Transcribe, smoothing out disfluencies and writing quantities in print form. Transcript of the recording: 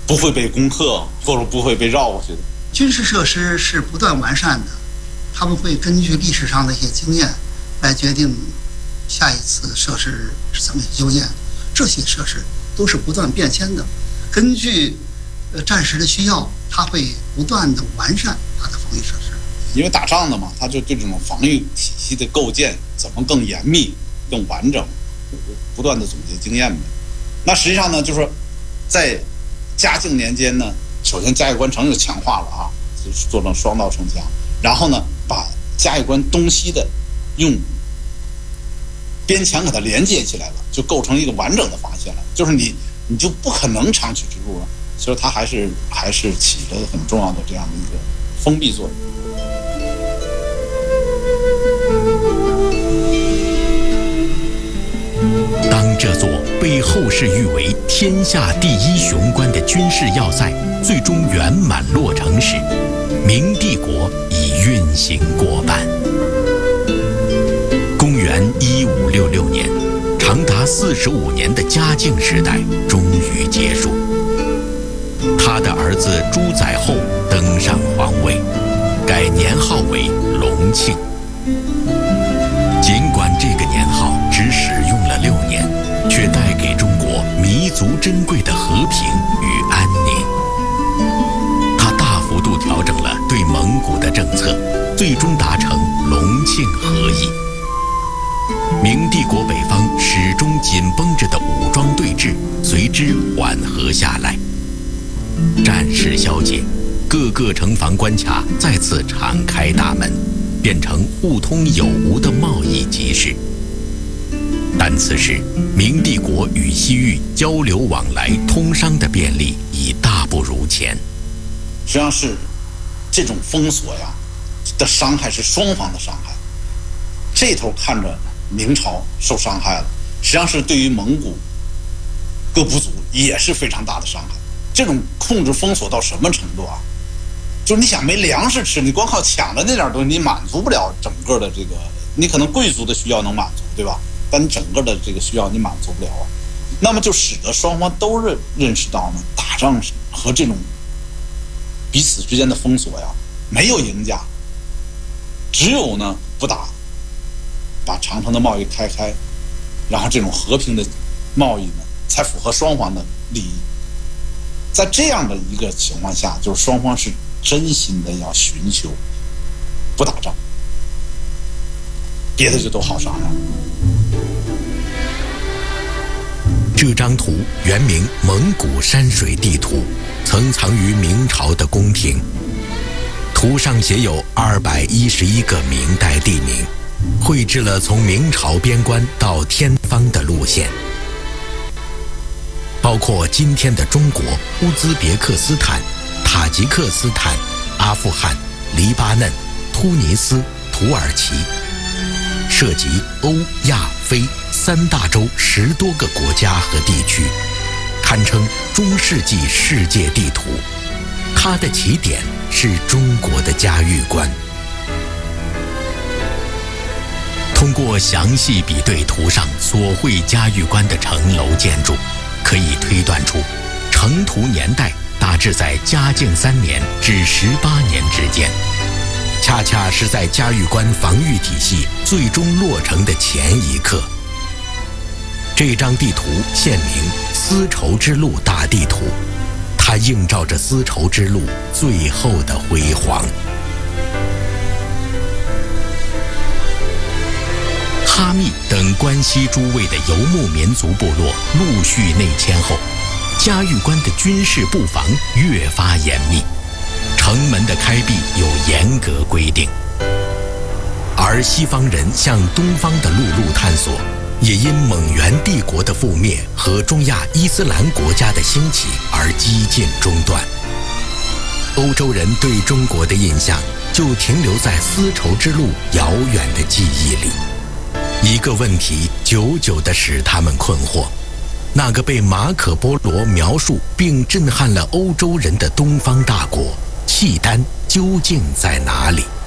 不会被攻克，或者不会被绕过去的。 军事设施是不断完善的，他们会根据历史上的一些经验来决定下一次设施是怎么修建。这些设施都是不断变迁的，根据战时的需要，它会不断的完善它的防御设施。 因为打仗的嘛，它就对这种防御体系的构建怎么更严密、更完整，不断的总结经验呗。那实际上呢，就是在嘉靖年间呢，首先嘉峪关城就强化了啊，就是做成双道城墙，然后呢，把嘉峪关东西的用边墙给它连接起来了，就构成一个完整的防线了。就是你就不可能长驱直入了，所以它还是起了很重要的这样的一个封闭作用。 当这座被后世誉为天下第一雄关的军事要塞最终圆满落成时，明帝国已运行过半。公元1566年，长达45年的嘉靖时代终于结束。他的儿子朱载垕登上皇位，改年号为隆庆。尽管这个年号只使用了6年，却带给中国弥足珍贵的和平与安宁。他大幅度调整了对蒙古的政策，最终达成隆庆和议。明帝国北方始终紧绷着的武装对峙随之缓和下来，战事消解，各个城防关卡再次敞开大门，变成互通有无的贸易集市。但此时，明帝国与西域交流往来、通商的便利已大不如前。 实际上是这种封锁呀的伤害是双方的伤害。这头看着明朝受伤害了，实际上是对于蒙古各部族也是非常大的伤害。这种控制封锁到什么程度啊？就是你想没粮食吃，你光靠抢的那点东西，你满足不了整个的这个，你可能贵族的需要能满足，对吧？但你整个的这个需要你满足不了啊。那么就使得双方都认识到呢，打仗和这种彼此之间的封锁呀，没有赢家，只有呢不打，把长城的贸易开，然后这种和平的贸易呢，才符合双方的利益。在这样的一个情况下，就是双方是真心的要寻求不打仗，别的就都好商量。 这张图原名《蒙古山水地图》，曾藏于明朝的宫廷。图上写有211个明代地名，绘制了从明朝边关到天方的路线，包括今天的中国、乌兹别克斯坦、塔吉克斯坦、阿富汗、黎巴嫩、突尼斯、土耳其，涉及欧亚非3大洲10多个国家和地区，堪称中世纪世界地图。它的起点是中国的嘉峪关。通过详细比对图上所绘嘉峪关的城楼建筑，可以推断出成图年代大致在嘉靖3年至18年之间，恰恰是在嘉峪关防御体系最终落成的前一刻。这张地图现名《丝绸之路大地图》，它映照着丝绸之路最后的辉煌。哈密等关西诸卫的游牧民族部落陆续内迁后，嘉峪关的军事布防越发严密，城门的开闭有严格规定。而西方人向东方的陆路探索，也因蒙元帝国的覆灭和中亚伊斯兰国家的兴起而几近中断。欧洲人对中国的印象就停留在丝绸之路遥远的记忆里。一个问题久久地使他们困惑：那个被马可波罗描述并震撼了欧洲人的东方大国契丹究竟在哪里？